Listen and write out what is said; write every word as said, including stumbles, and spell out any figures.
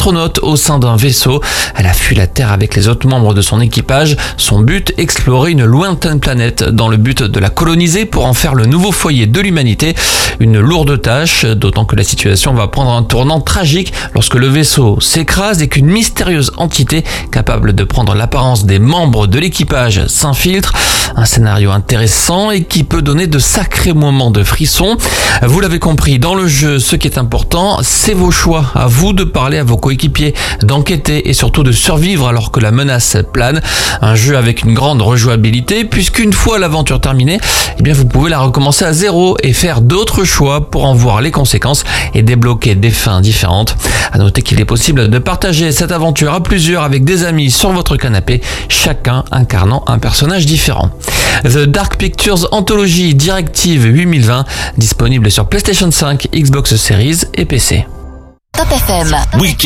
astronaute au sein d'un vaisseau. Elle a fui la Terre avec les autres membres de son équipage. Son but, explorer une lointaine planète dans le but de la coloniser pour en faire le nouveau foyer de l'humanité. Une lourde tâche, d'autant que la situation va prendre un tournant tragique lorsque le vaisseau s'écrase et qu'une mystérieuse entité capable de prendre l'apparence des membres de l'équipage s'infiltre. Un scénario intéressant et qui peut donner de sacrés moments de frissons. Vous l'avez compris, dans le jeu, ce qui est important, c'est vos choix. À vous de parler à vos coéquipiers, d'enquêter et surtout de survivre alors que la menace plane. Un jeu avec une grande rejouabilité, puisqu'une fois l'aventure terminée, eh bien vous pouvez la recommencer à zéro et faire d'autres choix pour en voir les conséquences et débloquer des fins différentes. À noter qu'il est possible de partager cette aventure à plusieurs avec des amis sur votre canapé, chacun incarnant un personnage différent. The Dark Pictures Anthology Directive huit mille vingt, disponible sur PlayStation cinq, Xbox Series et P C. Top F M. Oui.